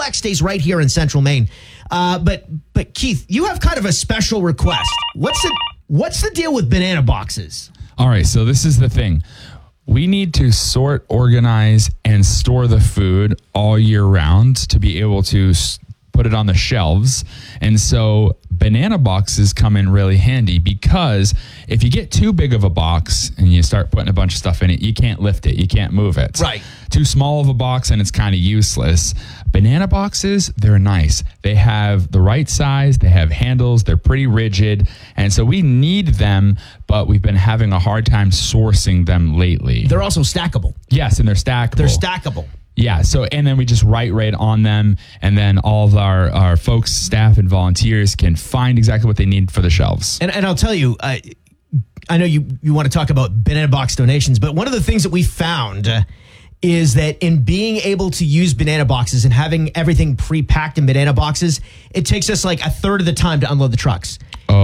X stays right here in Central Maine. But Keith, you have kind of a special request. What's the deal with banana boxes? All right, so this is the thing. We need to sort, organize, and store the food all year round to be able to put it on the shelves. And so banana boxes come in really handy, because if you get too big of a box and you start putting a bunch of stuff in it, you can't lift it. You can't move it. Right. Too small of a box and it's kind of useless. Banana boxes, they're nice. They have the right size. They have handles. They're pretty rigid. And so we need them, but we've been having a hard time sourcing them lately. They're also stackable. Yes, and they're stackable. They're stackable. Yeah. So, and then we just write right on them, and then all of our folks, staff, and volunteers can find exactly what they need for the shelves. And I'll tell you, I know you want to talk about banana box donations, but one of the things that we found is that in being able to use banana boxes and having everything pre-packed in banana boxes, it takes us like a third of the time to unload the trucks.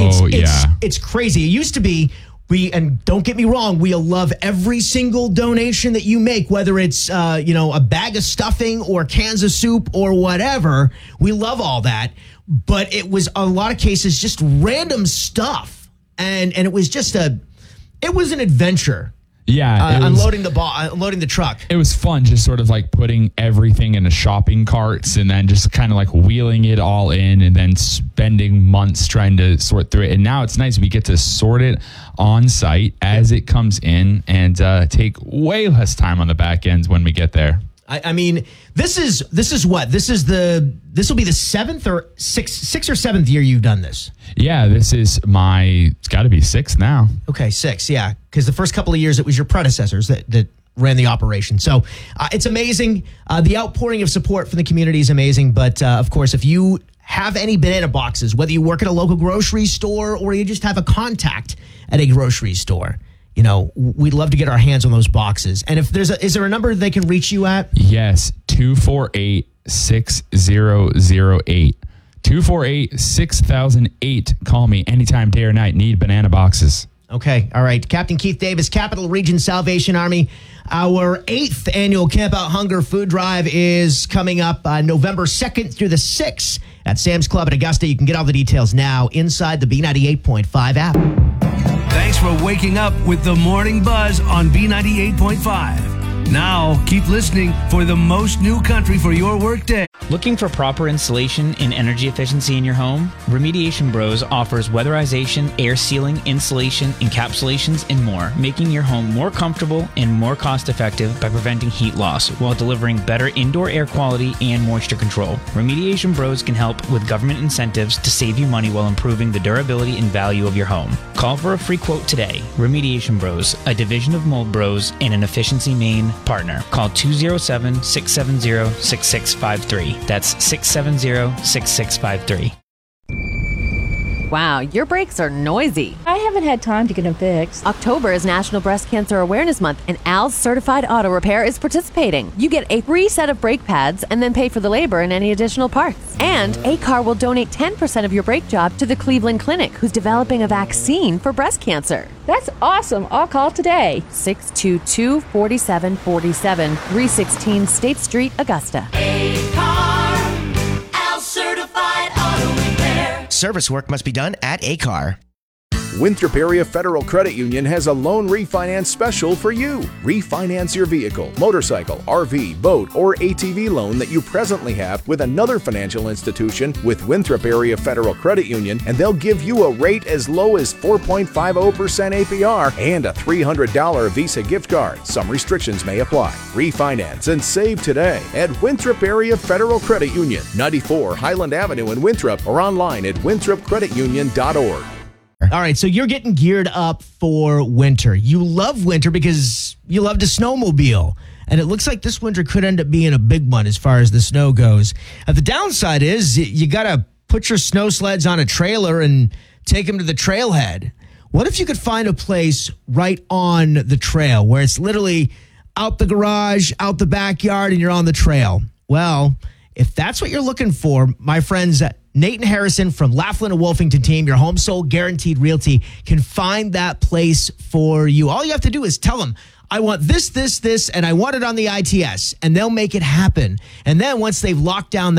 It's crazy. It used to be, and don't get me wrong, we'll love every single donation that you make, whether it's, a bag of stuffing or cans of soup or whatever. We love all that. But it was a lot of cases just random stuff. And it was just it was an adventure. Yeah. Unloading the truck. It was fun just sort of like putting everything in a shopping carts and then just kind of like wheeling it all in and then spending months trying to sort through it. And now it's nice. We get to sort it on site as it comes in and take way less time on the back ends when we get there. I mean, this is what? This will be the sixth or seventh year you've done this. Yeah, it's got to be sixth now. Okay, six, yeah. Because the first couple of years, it was your predecessors that ran the operation. So it's amazing. The outpouring of support from the community is amazing. But of course, if you have any banana boxes, whether you work at a local grocery store or you just have a contact at a grocery store, we'd love to get our hands on those boxes. And if is there a number they can reach you at? Yes, 248-6008. 248-6008. Call me anytime, day or night. Need banana boxes. Okay. All right. Captain Keith Davis, Capital Region Salvation Army. Our 8th annual Camp Out Hunger food drive is coming up November 2nd through the 6th at Sam's Club in Augusta. You can get all the details now inside the B98.5 app. Thanks for waking up with the Morning Buzz on B98.5. Now, keep listening for the most new country for your workday. Looking for proper installation and energy efficiency in your home? Remediation Bros offers weatherization, air sealing, insulation, encapsulations, and more, making your home more comfortable and more cost-effective by preventing heat loss while delivering better indoor air quality and moisture control. Remediation Bros can help with government incentives to save you money while improving the durability and value of your home. Call for a free quote today. Remediation Bros, a division of Mold Bros and an Efficiency Maine partner. Call 207-670-6653. That's 670-6653. Wow, your brakes are noisy. I haven't had time to get them fixed. October is National Breast Cancer Awareness Month, and Al's Certified Auto Repair is participating. You get a free set of brake pads and then pay for the labor and any additional parts. And ACAR will donate 10% of your brake job to the Cleveland Clinic, who's developing a vaccine for breast cancer. That's awesome. I'll call today. 622-4747, 316 State Street, Augusta. ACAR, Al's Certified Auto Repair. Service work must be done at ACAR. Winthrop Area Federal Credit Union has a loan refinance special for you. Refinance your vehicle, motorcycle, RV, boat, or ATV loan that you presently have with another financial institution with Winthrop Area Federal Credit Union, and they'll give you a rate as low as 4.50% APR and a $300 Visa gift card. Some restrictions may apply. Refinance and save today at Winthrop Area Federal Credit Union, 94 Highland Avenue in Winthrop, or online at winthropcreditunion.org. All right, so you're getting geared up for winter. You love winter because you love to snowmobile. And it looks like this winter could end up being a big one as far as the snow goes. The downside is you got to put your snow sleds on a trailer and take them to the trailhead. What if you could find a place right on the trail where it's literally out the garage, out the backyard, and you're on the trail? Well, if that's what you're looking for, my friends, Nate and Harrison from Laughlin and Wolfington team, your home sold guaranteed realty, can find that place for you. All you have to do is tell them, I want this, and I want it on the ITS, and they'll make it happen. And then once they've locked down